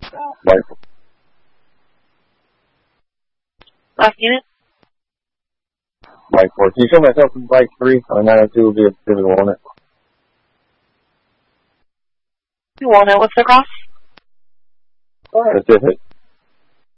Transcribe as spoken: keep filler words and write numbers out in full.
Bike. Last unit? Bike four. Can you show myself in bike three? On nine oh two will be a pivotal on it. You won't know what's the cross? Alright, that's it.